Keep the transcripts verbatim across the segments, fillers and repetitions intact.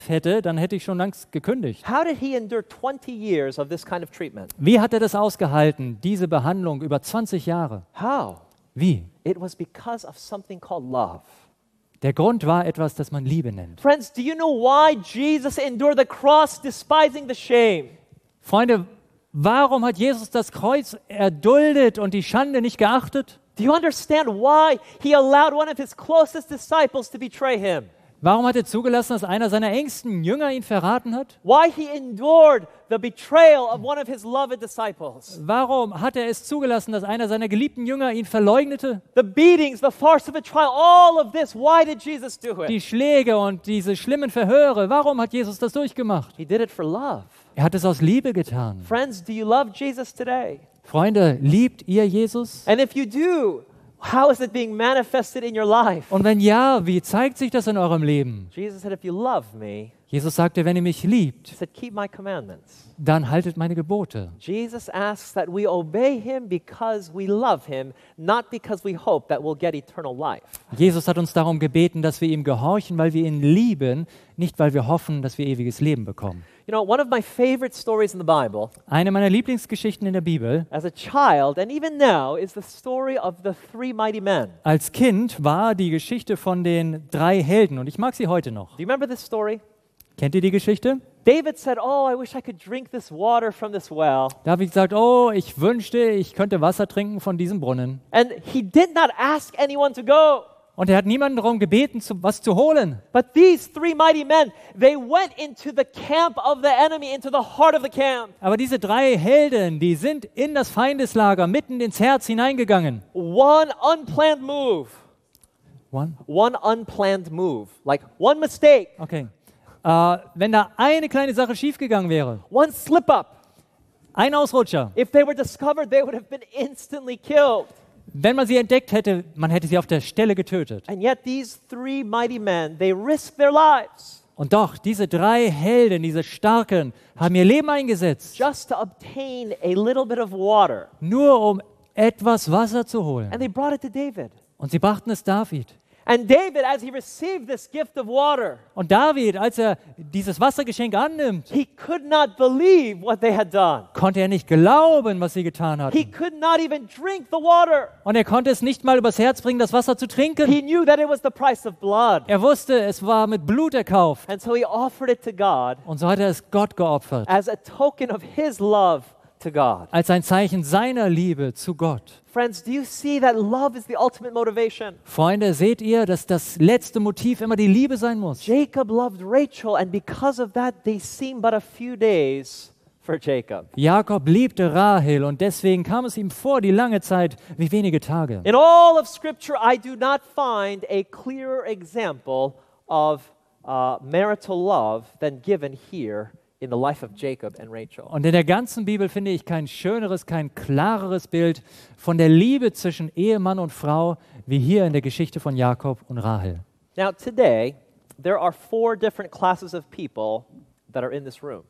hätte, dann hätte ich schon längst gekündigt. How did he endure twenty years of this kind of treatment? Wie hat er das ausgehalten, diese Behandlung über zwanzig Jahre? How? Wie? It was because of something called love. Der Grund war etwas, das man Liebe nennt. Friends, do you know why Jesus endured the cross, despising the shame? Freunde, warum hat Jesus das Kreuz erduldet und die Schande nicht geachtet? Do you understand why he allowed one of his closest disciples to betray him? Warum hat er zugelassen, dass einer seiner engsten Jünger ihn verraten hat? Why he endured the betrayal of one of his beloved disciples? Warum hat er es zugelassen, dass einer seiner geliebten Jünger ihn verleugnete? The beatings, the farce of a trial, all of this, why did Jesus do it? Die Schläge und diese schlimmen Verhöre, warum hat Jesus das durchgemacht? He did it for love. Er hat es aus Liebe getan. Friends, do you love Jesus today? Freunde, liebt ihr Jesus? And if you do, how is it being manifested in your life? Und wenn ja, wie zeigt sich das in eurem Leben? Jesus said, if you love me, Jesus sagte, wenn ihr mich liebt, he said, keep my commandments. dann haltet meine Gebote. Jesus asks that we obey him because we love him, not because we hope that we'll get eternal life. Jesus hat uns darum gebeten, dass wir ihm gehorchen, weil wir ihn lieben, nicht weil wir hoffen, dass wir ewiges Leben bekommen. You know, one of my favorite stories in the Bible, Eine meiner Lieblingsgeschichten in der Bibel, as a child and even now, is the story of the three mighty men. als Kind war die Geschichte von den drei Helden und ich mag sie heute noch. Do you remember this story? Kennt ihr die Geschichte? David said, oh, I wish I could drink this water from this well. David sagt, oh, ich wünschte, ich könnte Wasser trinken von diesem Brunnen. And he did not ask anyone to go. Und er hat niemanden darum gebeten, zu, was zu holen. But these three mighty men, they went into the camp of the enemy, into the heart of the camp. Aber diese drei Helden, die sind in das Feindeslager, mitten ins Herz hineingegangen. One unplanned move. One? One unplanned move. Like one mistake. Okay. Äh, wenn da eine kleine Sache schiefgegangen wäre, One slip up. ein Ausrutscher, If they were discovered, they would have been instantly killed. wenn man sie entdeckt hätte, man hätte sie auf der Stelle getötet. And yet these three mighty men, they risked their lives Und doch, diese drei Helden, diese Starken, haben ihr Leben eingesetzt, just to obtain a little bit of water. nur um etwas Wasser zu holen. And they brought it to David. Und sie brachten es David. And David, as he received this gift of water, Und David, als er dieses Wassergeschenk annimmt, he could not believe what they had done. konnte er nicht glauben, was sie getan He hatten. could not even drink the water. Und er konnte es nicht mal übers Herz bringen, das Wasser zu trinken. He knew that it was the price of blood. Er wusste, es war mit Blut erkauft. And so he offered it to God Und so hat er es Gott geopfert, as a token of his love to God. als ein Zeichen seiner Liebe zu Gott. Friends, do you see that love is the ultimate motivation? Freunde, seht ihr, dass das letzte Motiv immer die Liebe sein muss? Jacob loved Rachel, and because of that, they seem but a few days for Jacob. Jakob liebte Rahel und deswegen kam es ihm vor, die lange Zeit, wie wenige Tage. In all of Scripture, I do not find a clearer example of uh, marital love than given here in the life of Jacob and Rachel. Und in der ganzen Bibel finde ich kein schöneres, kein klareres Bild von der Liebe zwischen Ehemann und Frau, wie hier in der Geschichte von Jakob und Rahel. Now, today, there are four different classes of people that are in this room.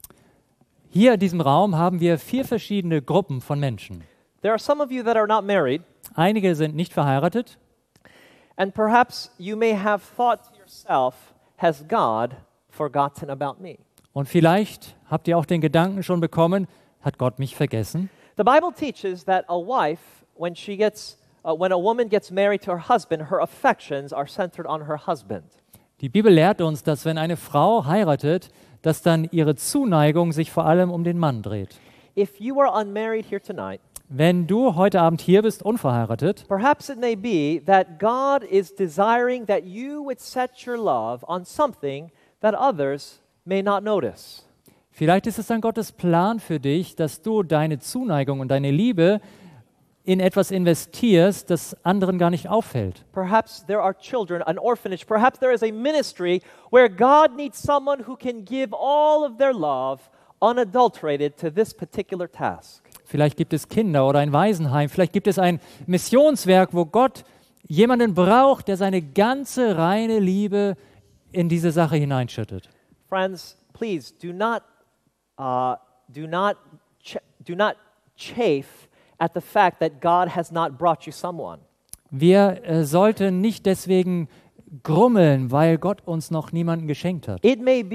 Hier in diesem Raum haben wir vier verschiedene Gruppen von Menschen. There are some of you that are not married, Einige sind nicht verheiratet and perhaps you may have thought to yourself, has God forgotten about me? und vielleicht habt ihr auch den Gedanken schon bekommen, hat Gott mich vergessen? The Bible teaches that a wife, when she gets, uh, when a woman gets married to her husband, her affections are centered on her husband. Die Bibel lehrt uns, dass wenn eine Frau heiratet, dass dann ihre Zuneigung sich vor allem um den Mann dreht. If you are unmarried here tonight, Wenn du heute Abend hier bist, unverheiratet, perhaps it may be that God is desiring that you would set your love on something that others may not notice. vielleicht ist es dann Gottes Plan für dich, dass du deine Zuneigung und deine Liebe in etwas investierst, das anderen gar nicht auffällt. Perhaps there are children, an orphanage. Perhaps there is a ministry where God needs someone who can give all of their love unadulterated to this particular task. Vielleicht gibt es Kinder oder ein Waisenheim, vielleicht gibt es ein Missionswerk, wo Gott jemanden braucht, der seine ganze reine Liebe in diese Sache hineinschüttet. Friends, please do not, uh, do not, ch- do not chafe at the fact that God has not brought you someone. Wir äh, sollten nicht deswegen grummeln, weil Gott uns noch niemanden geschenkt hat. It may